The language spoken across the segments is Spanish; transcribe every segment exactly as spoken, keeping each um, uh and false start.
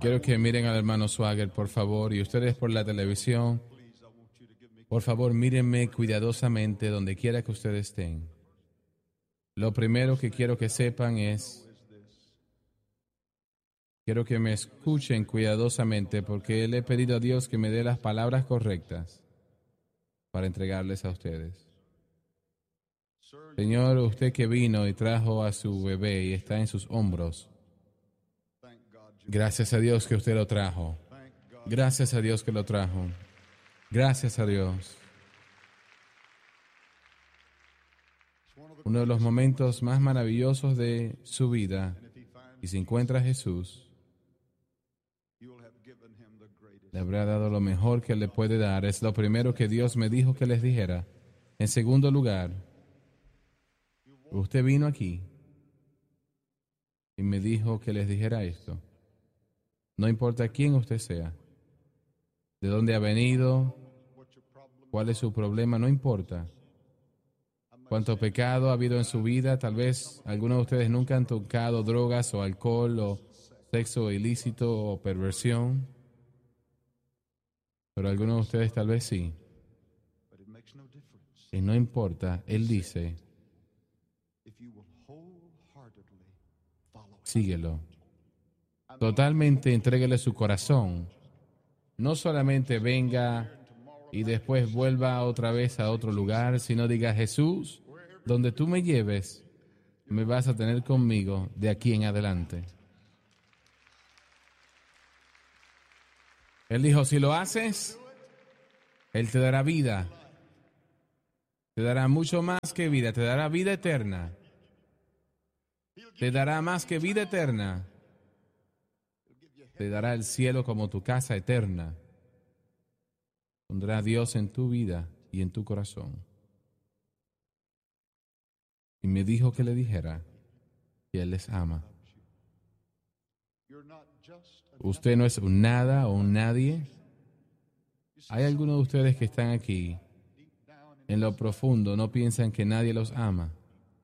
Quiero que miren al hermano Swagger, por favor, y ustedes por la televisión. Por favor, mírenme cuidadosamente donde quiera que ustedes estén. Lo primero que quiero que sepan es, quiero que me escuchen cuidadosamente porque le he pedido a Dios que me dé las palabras correctas para entregarles a ustedes. Señor, usted que vino y trajo a su bebé y está en sus hombros, gracias a Dios que usted lo trajo. Gracias a Dios que lo trajo. Gracias a Dios. Uno de los momentos más maravillosos de su vida, y si encuentra a Jesús, le habrá dado lo mejor que le puede dar. Es lo primero que Dios me dijo que les dijera. En segundo lugar, usted vino aquí y me dijo que les dijera esto. No importa quién usted sea, de dónde ha venido, cuál es su problema, no importa. Cuánto pecado ha habido en su vida, tal vez algunos de ustedes nunca han tocado drogas o alcohol o sexo ilícito o perversión, pero algunos de ustedes tal vez sí. Y no importa, Él dice, síguelo. Totalmente entréguele su corazón. No solamente venga y después vuelva otra vez a otro lugar, sino diga, Jesús, donde tú me lleves, me vas a tener conmigo de aquí en adelante. Él dijo, si lo haces, Él te dará vida. Te dará mucho más que vida, te dará vida eterna. Te dará más que vida eterna. Te dará el cielo como tu casa eterna. Pondrá a Dios en tu vida y en tu corazón. Y me dijo que le dijera que Él les ama. Usted no es un nada o un nadie. Hay algunos de ustedes que están aquí, en lo profundo no piensan que nadie los ama.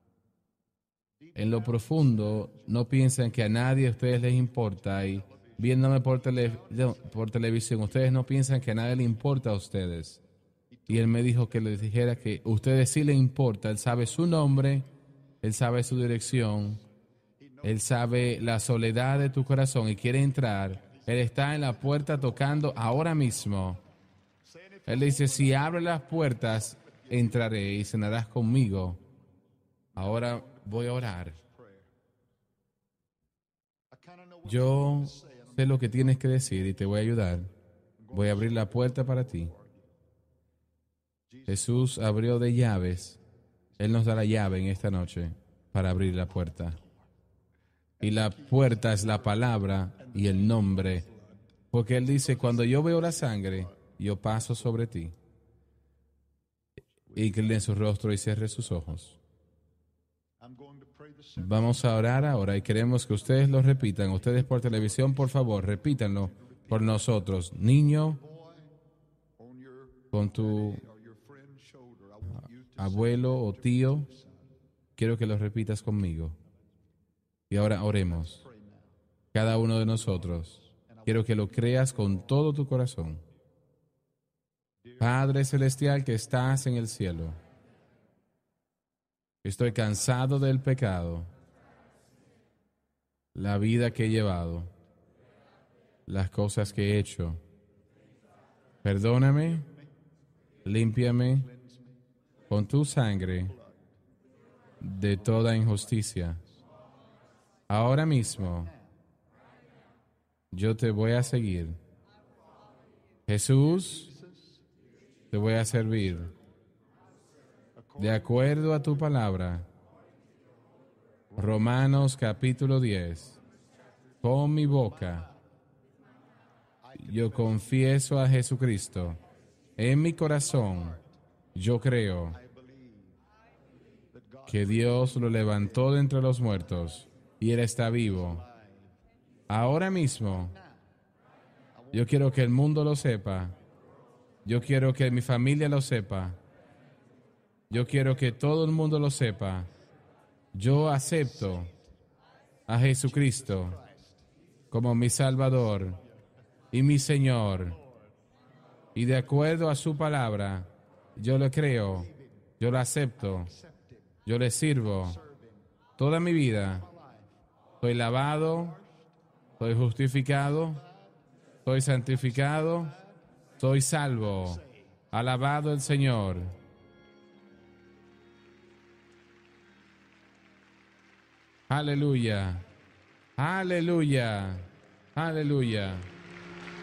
En lo profundo no piensan que a nadie a ustedes les importa y viéndome por, tele, por televisión, ustedes no piensan que a nadie le importa a ustedes. Y Él me dijo que les dijera que a ustedes sí le importa. Él sabe su nombre, Él sabe su dirección, Él sabe la soledad de tu corazón y quiere entrar. Él está en la puerta tocando ahora mismo. Él dice, si abre las puertas, entraré y cenarás conmigo. Ahora voy a orar. Yo sé lo que tienes que decir y te voy a ayudar. Voy a abrir la puerta para ti. Jesús abrió de llaves. Él nos da la llave en esta noche para abrir la puerta. Y la puerta es la palabra y el nombre. Porque Él dice, cuando yo veo la sangre, yo paso sobre ti. Incline su rostro y cierre sus ojos. Vamos a orar ahora y queremos que ustedes lo repitan. Ustedes por televisión, por favor, repítanlo por nosotros. Niño, con tu abuelo o tío, quiero que lo repitas conmigo. Y ahora oremos. Cada uno de nosotros, quiero que lo creas con todo tu corazón. Padre Celestial que estás en el cielo, estoy cansado del pecado, la vida que he llevado, las cosas que he hecho. Perdóname, límpiame con tu sangre de toda injusticia. Ahora mismo, yo te voy a seguir. Jesús, te voy a servir de acuerdo a tu palabra. Romanos capítulo diez. Con mi boca yo confieso a Jesucristo. En mi corazón yo creo que Dios lo levantó de entre los muertos y Él está vivo. Ahora mismo yo quiero que el mundo lo sepa. Yo quiero que mi familia lo sepa. Yo quiero que todo el mundo lo sepa. Yo acepto a Jesucristo como mi Salvador y mi Señor. Y de acuerdo a su palabra, yo le creo, yo lo acepto, yo le sirvo toda mi vida. Soy lavado, soy justificado, soy santificado, soy salvo. Alabado el Señor. Aleluya, aleluya, aleluya.